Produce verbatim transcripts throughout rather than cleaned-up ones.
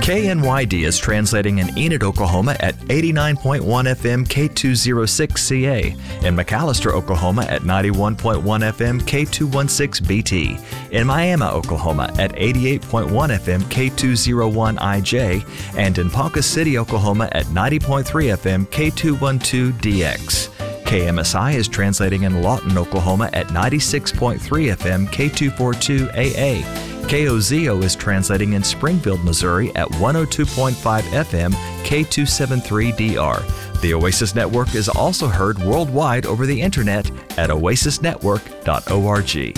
K N Y D is translating in Enid, Oklahoma at eighty-nine point one F M K two oh six C A, in McAllister, Oklahoma at ninety-one point one F M K two sixteen B T, in Miami, Oklahoma at eighty-eight point one F M K two oh one I J, and in Ponca City, Oklahoma at ninety point three F M K two twelve D X. K M S I is translating in Lawton, Oklahoma at ninety-six point three F M K two forty-two A A. K O Z O is translating in Springfield, Missouri at one oh two point five F M K two seventy-three D R. The Oasis Network is also heard worldwide over the internet at oasis network dot org.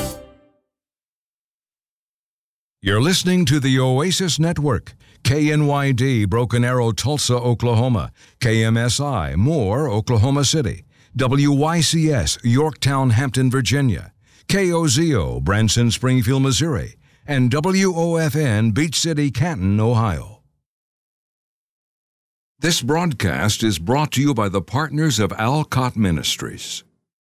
You're listening to the Oasis Network. K N Y D, Broken Arrow, Tulsa, Oklahoma. K M S I, Moore, Oklahoma City. W Y C S, Yorktown, Hampton, Virginia. K O Z O, Branson, Springfield, Missouri. And W O F N, Beach City, Canton, Ohio. This broadcast is brought to you by the partners of Alcott Ministries.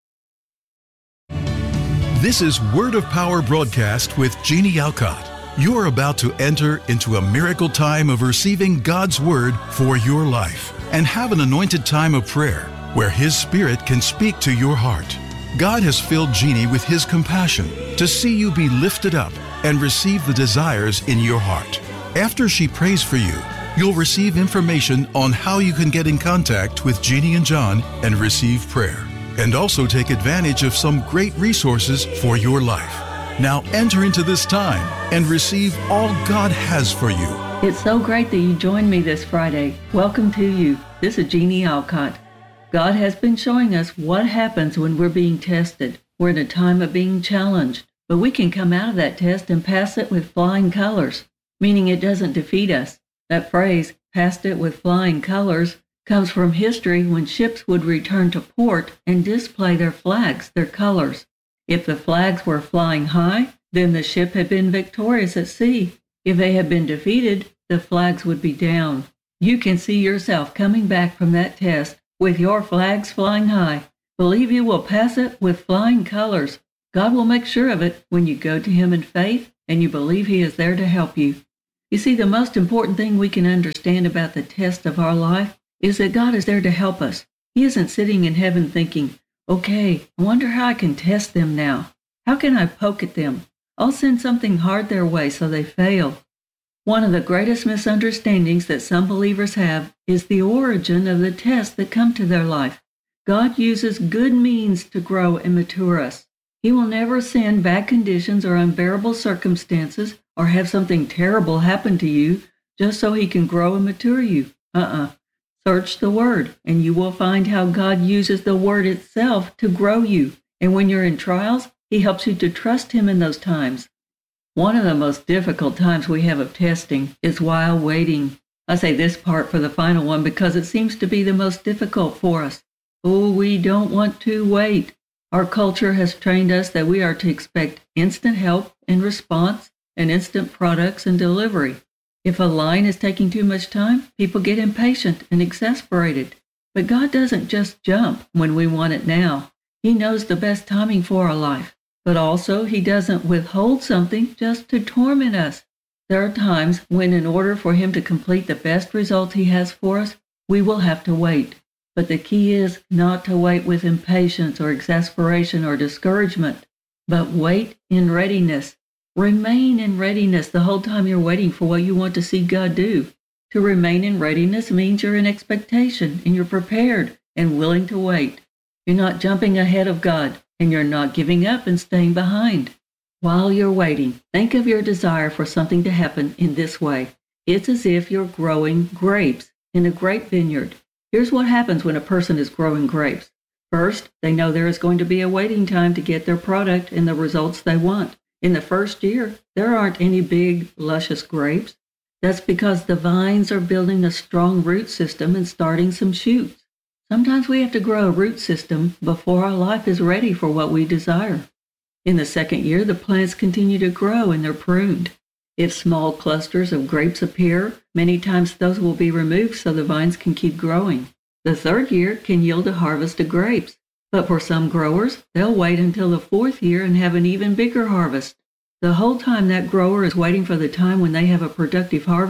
This is Word of Power broadcast with Jeannie Alcott. You are about to enter into a miracle time of receiving God's Word for your life and have an anointed time of prayer where His Spirit can speak to your heart. God has filled Jeannie with His compassion to see you be lifted up and receive the desires in your heart. After she prays for you, you'll receive information on how you can get in contact with Jeannie and John and receive prayer, and also take advantage of some great resources for your life. Now enter into this time and receive all God has for you. It's so great that you joined me this Friday. Welcome to you. This is Jeannie Alcott. God has been showing us what happens when we're being tested. We're in a time of being challenged, but we can come out of that test and pass it with flying colors, meaning it doesn't defeat us. That phrase, passed it with flying colors, comes from history when ships would return to port and display their flags, their colors. If the flags were flying high, then the ship had been victorious at sea. If they had been defeated, the flags would be down. You can see yourself coming back from that test with your flags flying high. Believe you will pass it with flying colors. God will make sure of it when you go to Him in faith and you believe He is there to help you. You see, the most important thing we can understand about the test of our life is that God is there to help us. He isn't sitting in heaven thinking, okay, I wonder how I can test them now. How can I poke at them? I'll send something hard their way so they fail. One of the greatest misunderstandings that some believers have is the origin of the tests that come to their life. God uses good means to grow and mature us. He will never send bad conditions or unbearable circumstances or have something terrible happen to you just so He can grow and mature you. Uh-uh. Search the Word, and you will find how God uses the Word itself to grow you. And when you're in trials, He helps you to trust Him in those times. One of the most difficult times we have of testing is while waiting. I say this part for the final one because it seems to be the most difficult for us. Oh, we don't want to wait. Our culture has trained us that we are to expect instant help and response and instant products and delivery. If a line is taking too much time, people get impatient and exasperated. But God doesn't just jump when we want it now. He knows the best timing for our life. But also, He doesn't withhold something just to torment us. There are times when, in order for Him to complete the best result He has for us, we will have to wait. But the key is not to wait with impatience or exasperation or discouragement, but wait in readiness. Remain in readiness the whole time you're waiting for what you want to see God do. To remain in readiness means you're in expectation and you're prepared and willing to wait. You're not jumping ahead of God, and you're not giving up and staying behind. While you're waiting, think of your desire for something to happen in this way. It's as if you're growing grapes in a grape vineyard. Here's what happens when a person is growing grapes. First, they know there is going to be a waiting time to get their product and the results they want. In the first year, there aren't any big, luscious grapes. That's because the vines are building a strong root system and starting some shoots. Sometimes we have to grow a root system before our life is ready for what we desire. In the second year, the plants continue to grow and they're pruned. If small clusters of grapes appear, many times those will be removed so the vines can keep growing. The third year can yield a harvest of grapes, but for some growers, they'll wait until the fourth year and have an even bigger harvest. The whole time that grower is waiting for the time when they have a productive harvest,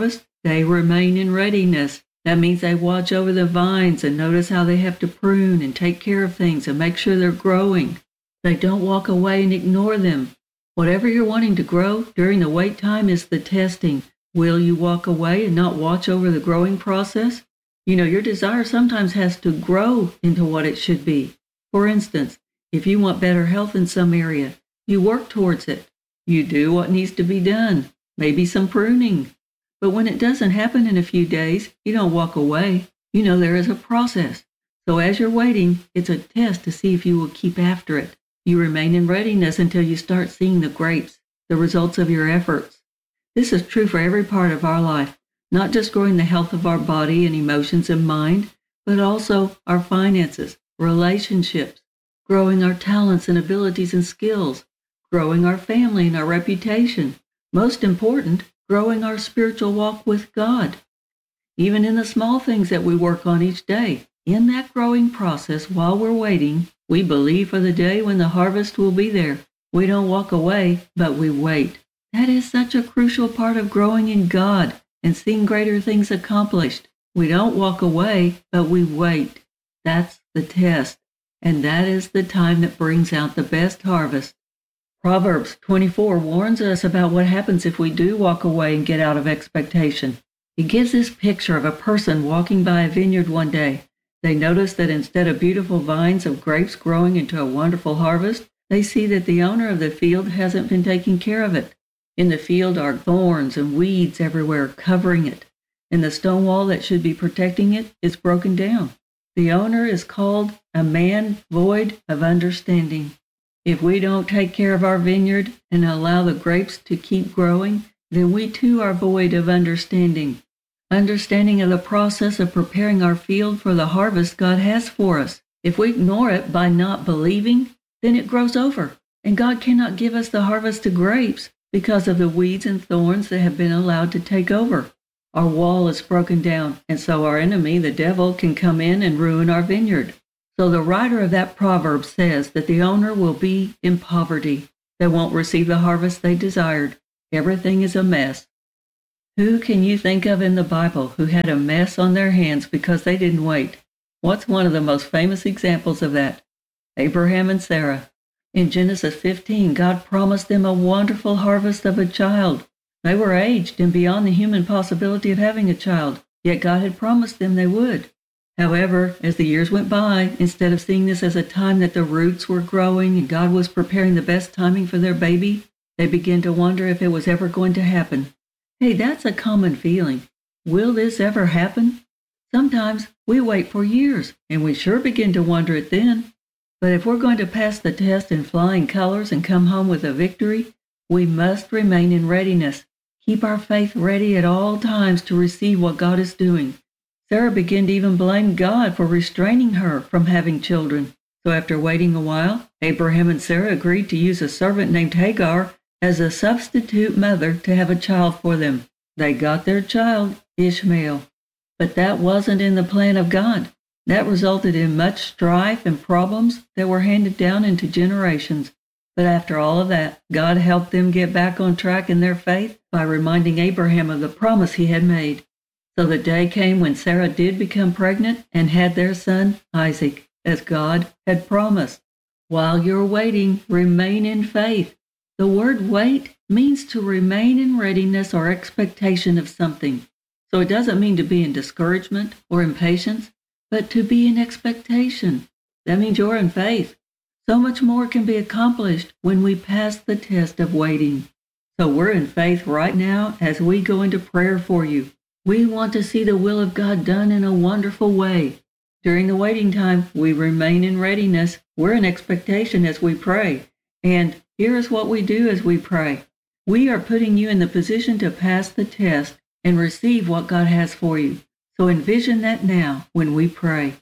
They remain in readiness. That means they watch over the vines and notice how they have to prune and take care of things and make sure they're growing. They don't walk away and ignore them. Whatever you're wanting to grow during the wait time is the testing. Will you walk away and not watch over the growing process? You know, your desire sometimes has to grow into what it should be. For instance, if you want better health in some area, you work towards it. You do what needs to be done, maybe some pruning. But when it doesn't happen in a few days, you don't walk away. You know there is a process. So as you're waiting, it's a test to see if you will keep after it. You remain in readiness until you start seeing the grapes, the results of your efforts. This is true for every part of our life, not just growing the health of our body and emotions and mind, but also our finances, relationships, growing our talents and abilities and skills, growing our family and our reputation. Most important, growing our spiritual walk with God. Even in the small things that we work on each day, in that growing process while we're waiting, we believe for the day when the harvest will be there. We don't walk away, but we wait. That is such a crucial part of growing in God and seeing greater things accomplished. We don't walk away, but we wait. That's the test, and that is the time that brings out the best harvest. Proverbs twenty-four warns us about what happens if we do walk away and get out of expectation. It gives this picture of a person walking by a vineyard one day. They notice that instead of beautiful vines of grapes growing into a wonderful harvest, they see that the owner of the field hasn't been taking care of it. In the field are thorns and weeds everywhere covering it, and the stone wall that should be protecting it is broken down. The owner is called a man void of understanding. If we don't take care of our vineyard and allow the grapes to keep growing, then we too are void of understanding. Understanding of the process of preparing our field for the harvest God has for us. If we ignore it by not believing, then it grows over, and God cannot give us the harvest of grapes because of the weeds and thorns that have been allowed to take over. Our wall is broken down, and so our enemy, the devil, can come in and ruin our vineyard. So the writer of that proverb says that the owner will be in poverty. They won't receive the harvest they desired. Everything is a mess. Who can you think of in the Bible who had a mess on their hands because they didn't wait? What's one of the most famous examples of that? Abraham and Sarah. In Genesis fifteen, God promised them a wonderful harvest of a child. They were aged and beyond the human possibility of having a child, yet God had promised them they would. However, as the years went by, instead of seeing this as a time that the roots were growing and God was preparing the best timing for their baby, they began to wonder if it was ever going to happen. Hey, that's a common feeling. Will this ever happen? Sometimes we wait for years, and we sure begin to wonder it then. But if we're going to pass the test in flying colors and come home with a victory, we must remain in readiness. Keep our faith ready at all times to receive what God is doing. Sarah began to even blame God for restraining her from having children. So after waiting a while, Abraham and Sarah agreed to use a servant named Hagar as a substitute mother to have a child for them. They got their child, Ishmael. But that wasn't in the plan of God. That resulted in much strife and problems that were handed down into generations. But after all of that, God helped them get back on track in their faith by reminding Abraham of the promise he had made. So the day came when Sarah did become pregnant and had their son, Isaac, as God had promised. While you're waiting, remain in faith. The word wait means to remain in readiness or expectation of something. So it doesn't mean to be in discouragement or impatience, but to be in expectation. That means you're in faith. So much more can be accomplished when we pass the test of waiting. So we're in faith right now as we go into prayer for you. We want to see the will of God done in a wonderful way. During the waiting time, we remain in readiness. We're in expectation as we pray. And here is what we do as we pray. We are putting you in the position to pass the test and receive what God has for you. So envision that now when we pray.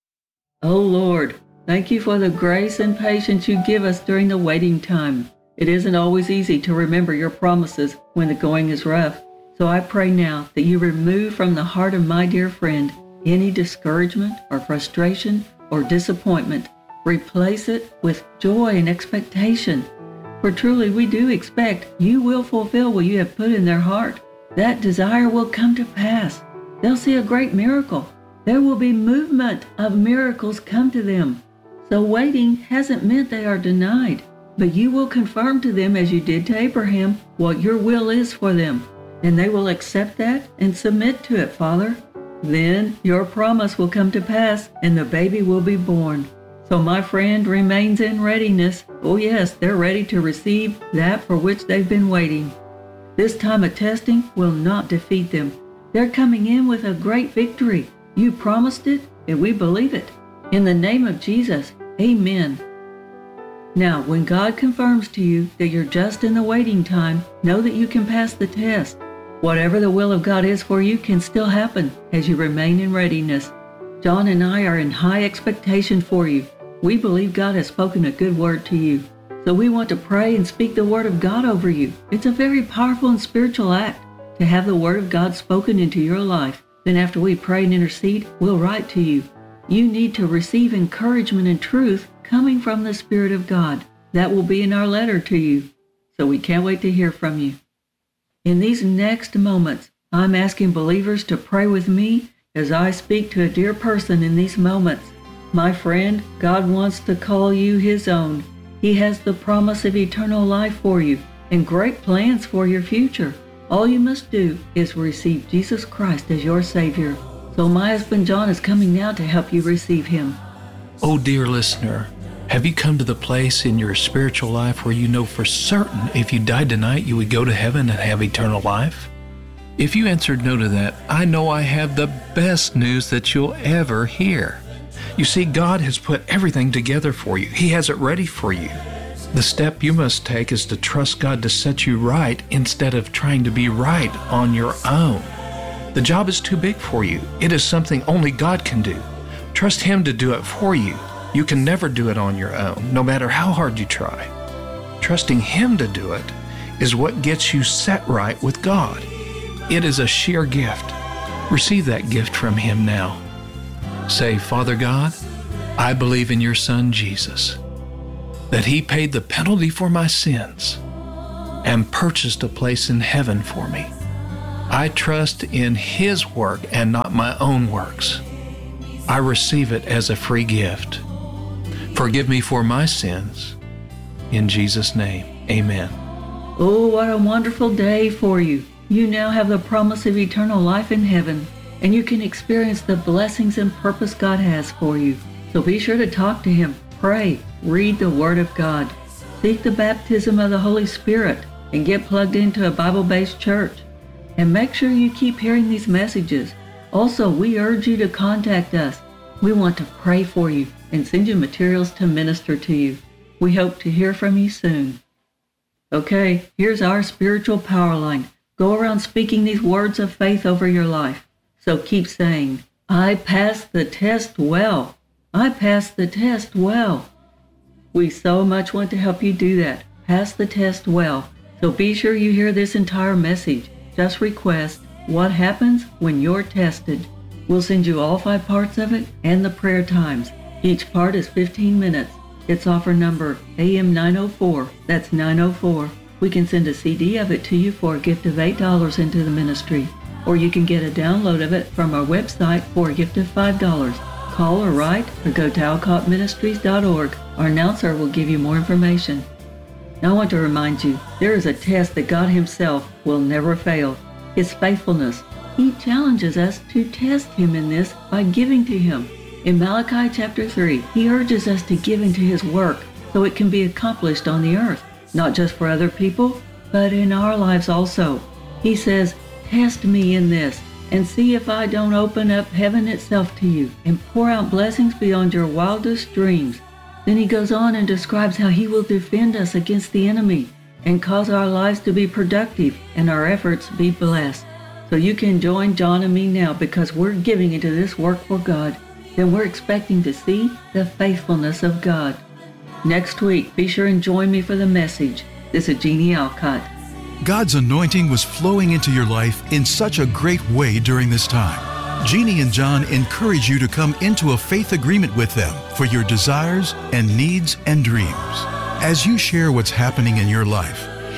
Oh Lord, thank you for the grace and patience you give us during the waiting time. It isn't always easy to remember your promises when the going is rough. So I pray now that you remove from the heart of my dear friend any discouragement or frustration or disappointment. Replace it with joy and expectation. For truly we do expect you will fulfill what you have put in their heart. that desire will come to pass. They'll see a great miracle. There will be movement of miracles come to them. So waiting hasn't meant they are denied, but you will confirm to them, as you did to Abraham, what your will is for them, and they will accept that and submit to it, Father. Then your promise will come to pass, and the baby will be born. So my friend remains in readiness. Oh yes, they're ready to receive that for which they've been waiting. This time of testing will not defeat them. They're coming in with a great victory. You promised it, and we believe it. In the name of Jesus, amen. Now, when God confirms to you that you're just in the waiting time, know that you can pass the test. Whatever the will of God is for you can still happen as you remain in readiness. John and I are in high expectation for you. We believe God has spoken a good word to you. So we want to pray and speak the word of God over you. It's a very powerful and spiritual act to have the word of God spoken into your life. Then after we pray and intercede, we'll write to you. You need to receive encouragement and truth coming from the Spirit of God. That will be in our letter to you. So we can't wait to hear from you. In these next moments, I'm asking believers to pray with me as I speak to a dear person in these moments. My friend, God wants to call you His own. He has the promise of eternal life for you and great plans for your future. All you must do is receive Jesus Christ as your Savior. So my husband John is coming now to help you receive Him. Oh, dear listener, have you come to the place in your spiritual life where you know for certain if you died tonight you would go to heaven and have eternal life? If you answered no to that, I know I have the best news that you'll ever hear. You see, God has put everything together for you. He has it ready for you. The step you must take is to trust God to set you right instead of trying to be right on your own. The job is too big for you. It is something only God can do. Trust Him to do it for you. You can never do it on your own, no matter how hard you try. Trusting Him to do it is what gets you set right with God. It is a sheer gift. Receive that gift from Him now. Say, Father God, I believe in your Son Jesus, that He paid the penalty for my sins and purchased a place in heaven for me. I trust in His work and not my own works. I receive it as a free gift. Forgive me for my sins. In Jesus' name, amen. Oh, what a wonderful day for you. You now have the promise of eternal life in heaven, and you can experience the blessings and purpose God has for you. So be sure to talk to Him, pray, read the Word of God, seek the baptism of the Holy Spirit, and get plugged into a Bible-based church. And make sure you keep hearing these messages. Also, we urge you to contact us. We want to pray for you and send you materials to minister to you. We hope to hear from you soon. Okay, here's our spiritual power line. Go around speaking these words of faith over your life. So keep saying, I passed the test well. I passed the test well. We so much want to help you do that. Pass the test well. So be sure you hear this entire message. Just request, what happens when you're tested? We'll send you all five parts of it and the prayer times. Each part is fifteen minutes. It's offer number A M nine oh four. That's nine oh four. We can send a C D of it to you for a gift of eight dollars into the ministry. Or you can get a download of it from our website for a gift of five dollars. Call or write or go to alcott ministries dot org. Our announcer will give you more information. Now I want to remind you, there is a test that God Himself will never fail. His faithfulness. He challenges us to test Him in this by giving to Him. In Malachi chapter three, He urges us to give into His work so it can be accomplished on the earth, not just for other people, but in our lives also. He says, test me in this and see if I don't open up heaven itself to you and pour out blessings beyond your wildest dreams. Then He goes on and describes how He will defend us against the enemy and cause our lives to be productive and our efforts be blessed. So you can join John and me now because we're giving into this work for God. Then we're expecting to see the faithfulness of God. Next week, be sure and join me for the message. This is Jeannie Alcott. God's anointing was flowing into your life in such a great way during this time. Jeannie and John encourage you to come into a faith agreement with them for your desires and needs and dreams. As you share what's happening in your life,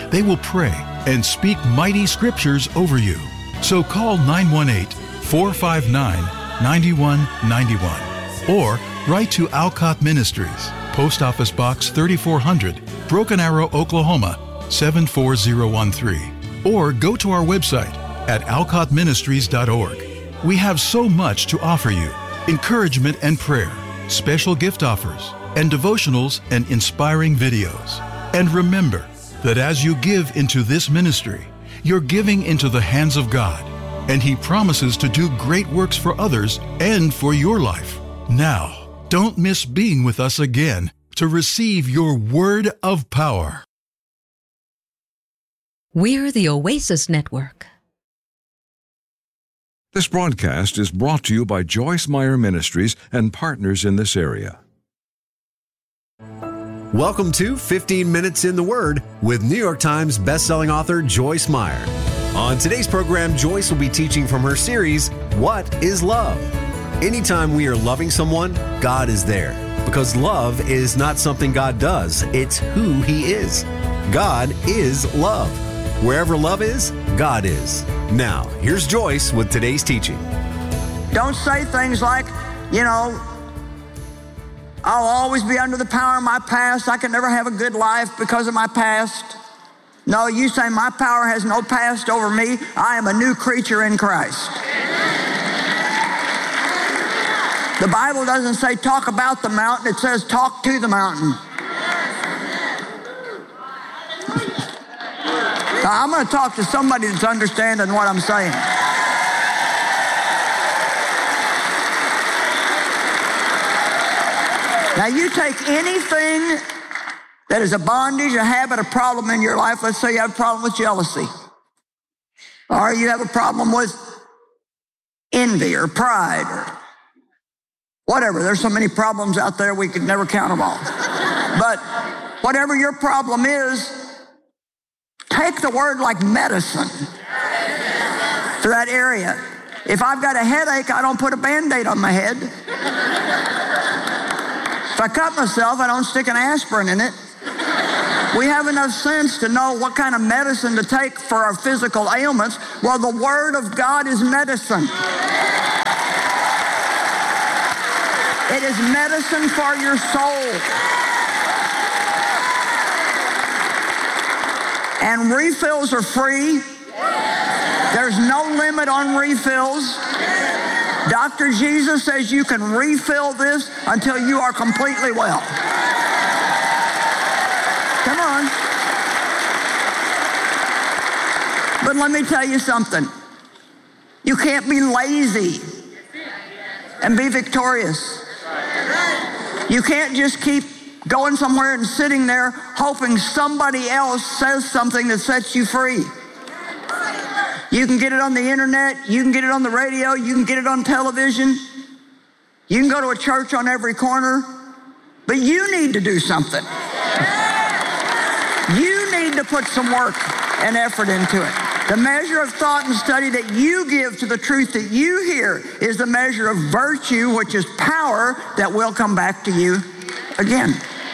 They will pray and speak mighty scriptures over you. So call nine one eight, four five nine, nine one nine one or write to Alcott Ministries, Post Office Box thirty-four hundred, Broken Arrow, Oklahoma seven four zero one three, or go to our website at alcott ministries dot org. We have so much to offer you: encouragement and prayer, special gift offers, and devotionals and inspiring videos. And remember that as you give into this ministry, you're giving into the hands of God, and He promises to do great works for others and for your life. Now, don't miss being with us again to receive your word of power. We're the Oasis Network. This broadcast is brought to you by Joyce Meyer Ministries and partners in this area. Welcome to fifteen minutes in the Word with New York Times bestselling author Joyce Meyer. On today's program, Joyce will be teaching from her series, What is Love? Anytime we are loving someone, God is there. Because love is not something God does, it's who He is. God is love. Wherever love is, God is. Now, here's Joyce with today's teaching. Don't say things like, you know, I'll always be under the power of my past. I can never have a good life because of my past. No, you say my power has no past over me. I am a new creature in Christ. The Bible doesn't say talk about the mountain. It says talk to the mountain. Now, I'm going to talk to somebody that's understanding what I'm saying. Now, you take anything that is a bondage, a habit, a problem in your life. Let's say you have a problem with jealousy, or you have a problem with envy or pride or whatever. There's so many problems out there, we could never count them all. But whatever your problem is, take the word like medicine for that area. If I've got a headache, I don't put a Band-Aid on my head. If I cut myself, I don't stick an aspirin in it. We have enough sense to know what kind of medicine to take for our physical ailments. Well, the Word of God is medicine. It is medicine for your soul. And refills are free. There's no limit on refills. Doctor Jesus says you can refill this until you are completely well. Come on. But let me tell you something. You can't be lazy and be victorious. You can't just keep going somewhere and sitting there hoping somebody else says something that sets you free. You can get it on the internet, you can get it on the radio, you can get it on television, you can go to a church on every corner, but you need to do something. You need to put some work and effort into it. The measure of thought and study that you give to the truth that you hear is the measure of virtue, which is power that will come back to you again.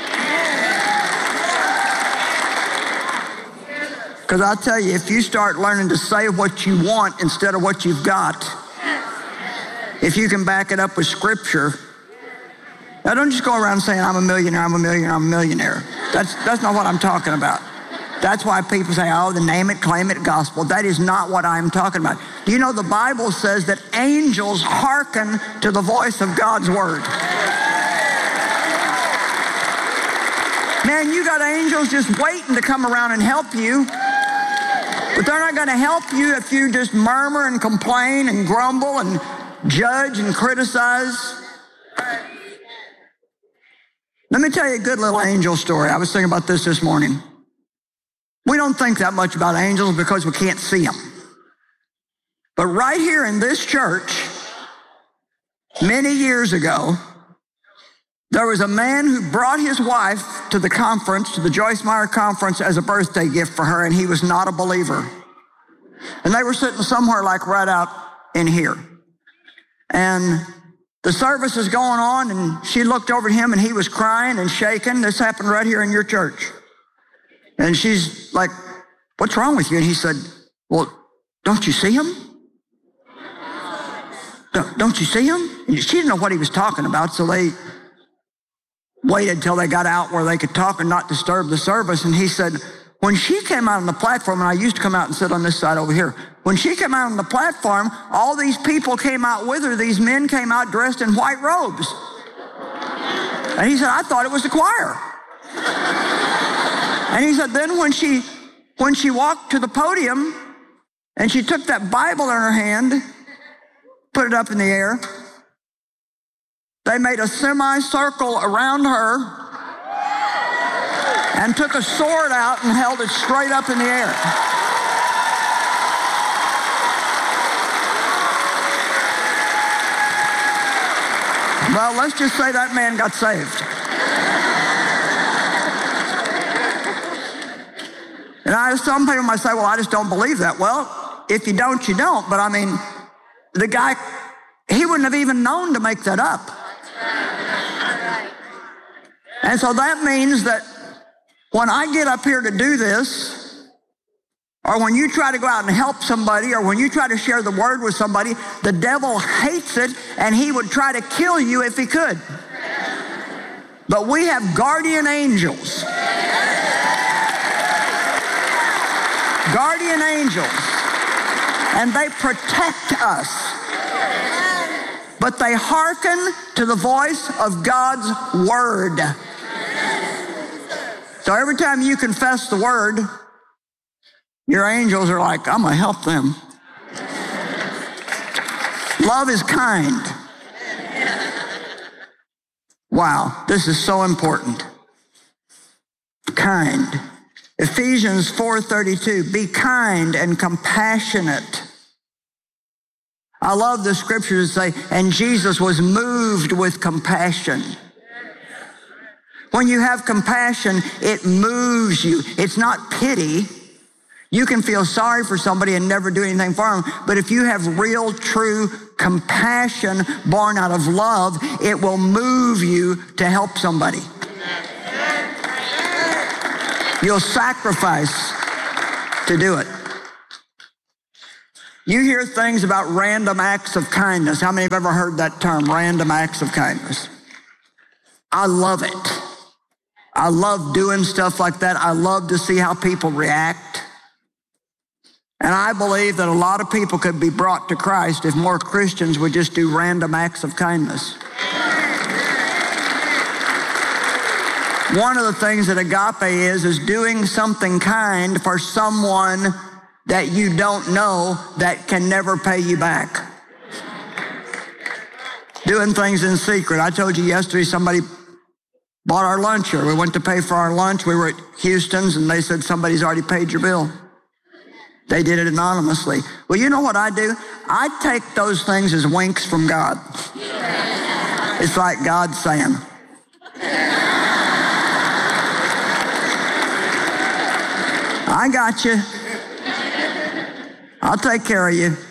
Because I'll tell you, if you start learning to say what you want instead of what you've got, if you can back it up with Scripture, now don't just go around saying, I'm a millionaire, I'm a millionaire, I'm a millionaire. That's, that's not what I'm talking about. That's why people say, oh, the name it, claim it gospel. That is not what I'm talking about. Do you know the Bible says that angels hearken to the voice of God's word? Man, you got angels just waiting to come around and help you. But they're not going to help you if you just murmur and complain and grumble and judge and criticize. Let me tell you a good little angel story. I was thinking about this this morning. We don't think that much about angels because we can't see them. But right here in this church, many years ago, there was a man who brought his wife to the conference, to the Joyce Meyer conference, as a birthday gift for her, and he was not a believer. And they were sitting somewhere like right out in here. And the service is going on, and she looked over at him, and he was crying and shaking. This happened right here in your church. And she's like, what's wrong with you? And he said, well, don't you see him? Don't, don't you see him? And she didn't know what he was talking about, so they waited till they got out where they could talk and not disturb the service. And he said, when she came out on the platform, and I used to come out and sit on this side over here, when she came out on the platform, all these people came out with her. These men came out dressed in white robes. And he said, I thought it was the choir. And he said, then when she, when she walked to the podium and she took that Bible in her hand, put it up in the air, they made a semicircle around her and took a sword out and held it straight up in the air. Well, let's just say that man got saved. And I, some people might say, well, I just don't believe that. Well, if you don't, you don't. But I mean, the guy, he wouldn't have even known to make that up. And so that means that when I get up here to do this, or when you try to go out and help somebody, or when you try to share the word with somebody, the devil hates it, and he would try to kill you if he could. But we have guardian angels. Guardian angels. And they protect us. But they hearken to the voice of God's word. So every time you confess the word, your angels are like, I'm going to help them. Love is kind. Wow, this is so important. Kind. Ephesians four thirty-two, be kind and compassionate. I love the scriptures that say, and Jesus was moved with compassion. When you have compassion, it moves you. It's not pity. You can feel sorry for somebody and never do anything for them. But if you have real, true compassion born out of love, it will move you to help somebody. You'll sacrifice to do it. You hear things about random acts of kindness. How many have ever heard that term, random acts of kindness? I love it. I love doing stuff like that. I love to see how people react. And I believe that a lot of people could be brought to Christ if more Christians would just do random acts of kindness. One of the things that agape is, is doing something kind for someone that you don't know that can never pay you back. Doing things in secret. I told you yesterday somebody bought our lunch here. We went to pay for our lunch. We were at Houston's and they said, somebody's already paid your bill. They did it anonymously. Well, you know what I do? I take those things as winks from God. It's like God saying, I got you. I'll take care of you.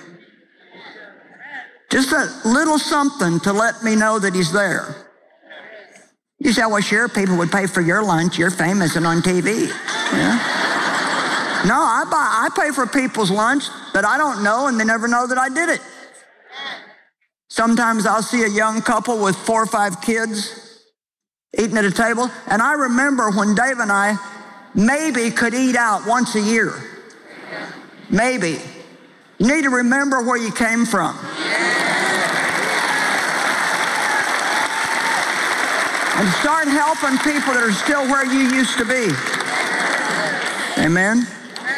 Just a little something to let me know that he's there. You say, well, sure, people would pay for your lunch. You're famous and on T V. Yeah? No, I buy, I pay for people's lunch that I don't know, and they never know that I did it. Sometimes I'll see a young couple with four or five kids eating at a table, and I remember when Dave and I maybe could eat out once a year. Maybe. You need to remember where you came from. And start helping people that are still where you used to be. Amen?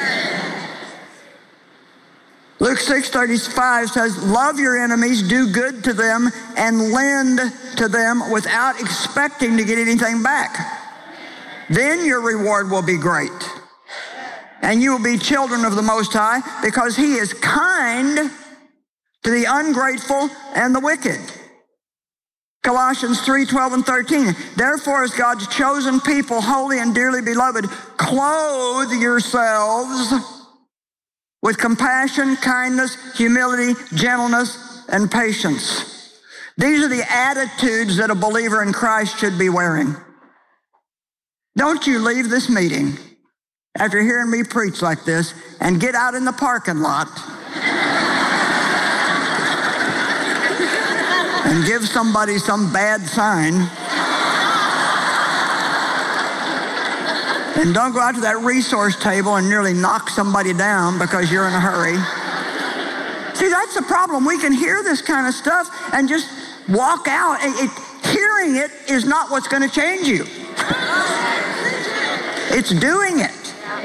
Luke six thirty-five says, love your enemies, do good to them, and lend to them without expecting to get anything back. Then your reward will be great. And you will be children of the Most High, because he is kind to the ungrateful and the wicked. Colossians three twelve and thirteen. Therefore, as God's chosen people, holy and dearly beloved, clothe yourselves with compassion, kindness, humility, gentleness, and patience. These are the attitudes that a believer in Christ should be wearing. Don't you leave this meeting after hearing me preach like this and get out in the parking lot and give somebody some bad sign. And don't go out to that resource table and nearly knock somebody down because you're in a hurry. See, that's the problem. We can hear this kind of stuff and just walk out. It, it, hearing it is not what's going to change you. It's doing it.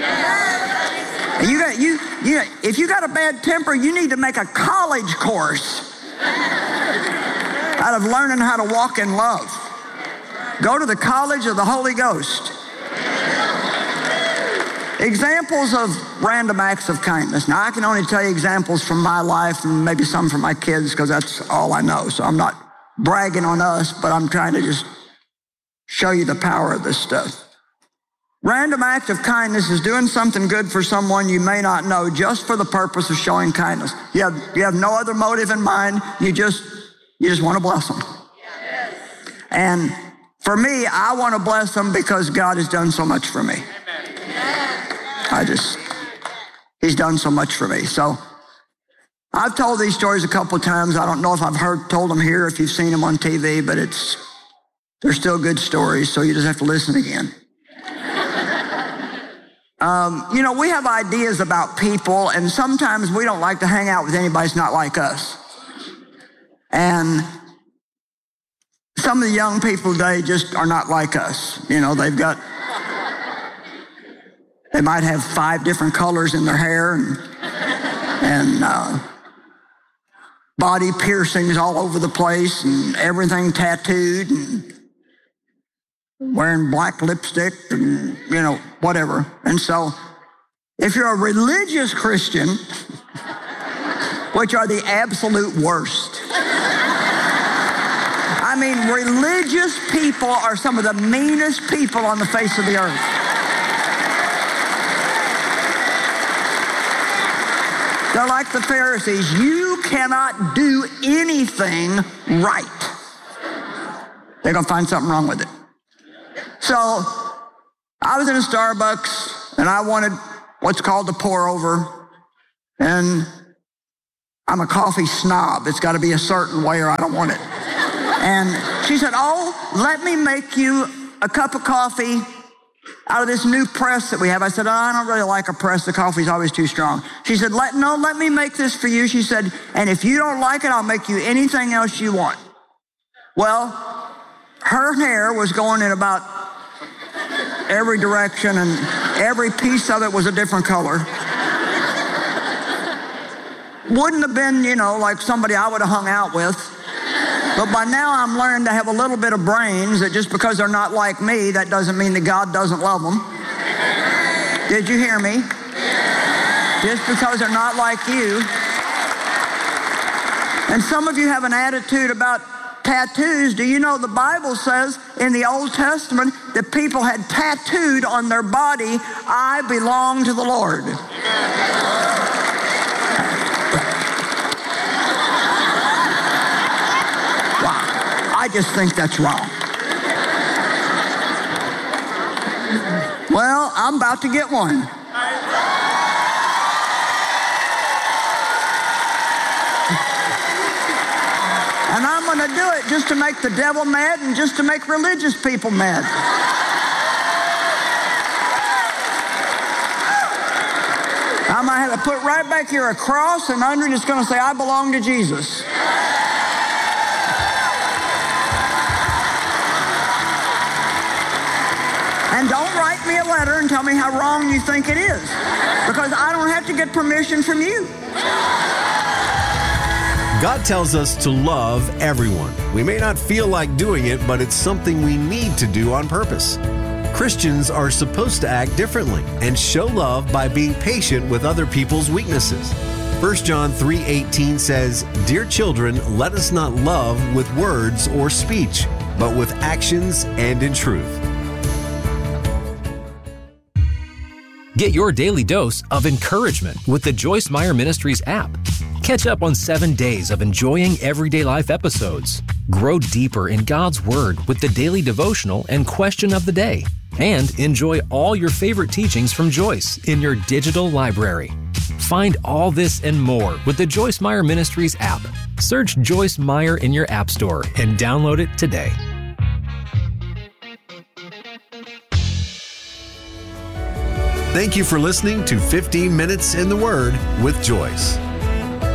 You got, you, you, if you got a bad temper, you need to make a college course out of learning how to walk in love. Go to the College of the Holy Ghost. Examples of random acts of kindness. Now, I can only tell you examples from my life and maybe some from my kids because that's all I know. So I'm not bragging on us, but I'm trying to just show you the power of this stuff. Random act of kindness is doing something good for someone you may not know just for the purpose of showing kindness. You have, you have no other motive in mind. You just, you just want to bless them. And for me, I want to bless them because God has done so much for me. I just, he's done so much for me. So I've told these stories a couple of times. I don't know if I've heard told them here, if you've seen them on T V, but it's, they're still good stories, so you just have to listen again. Um, you know, we have ideas about people, and sometimes we don't like to hang out with anybody that's not like us. And some of the young people today just are not like us. You know, they've got, they might have five different colors in their hair and, and uh, body piercings all over the place and everything tattooed and wearing black lipstick and, you know, whatever. And so if you're a religious Christian, which are the absolute worst. I mean, religious people are some of the meanest people on the face of the earth. They're like the Pharisees. You cannot do anything right. They're going to find something wrong with it. So I was in a Starbucks, and I wanted what's called the pour over. And I'm a coffee snob. It's got to be a certain way or I don't want it. And she said, oh, let me make you a cup of coffee out of this new press that we have. I said, oh, I don't really like a press. The coffee's always too strong. She said, let, no, let me make this for you. She said, and if you don't like it, I'll make you anything else you want. Well, her hair was going in about every direction, and every piece of it was a different color. Wouldn't have been, you know, like somebody I would have hung out with. But by now I'm learning to have a little bit of brains, that just because they're not like me, that doesn't mean that God doesn't love them. Did you hear me? Just because they're not like you. And some of you have an attitude about tattoos. Do you know the Bible says in the Old Testament that people had tattooed on their body, I belong to the Lord. I just think that's wrong. Well, I'm about to get one. And I'm going to do it just to make the devil mad and just to make religious people mad. I might have to put right back here a cross, and under it it's going to say, I belong to Jesus. And don't write me a letter and tell me how wrong you think it is, because I don't have to get permission from you. God tells us to love everyone. We may not feel like doing it, but it's something we need to do on purpose. Christians are supposed to act differently and show love by being patient with other people's weaknesses. First John three eighteen says, Dear children, let us not love with words or speech, but with actions and in truth. Get your daily dose of encouragement with the Joyce Meyer Ministries app. Catch up on seven days of enjoying everyday life episodes. Grow deeper in God's Word with the daily devotional and question of the day. And enjoy all your favorite teachings from Joyce in your digital library. Find all this and more with the Joyce Meyer Ministries app. Search Joyce Meyer in your app store and download it today. Thank you for listening to fifteen minutes in the Word with Joyce.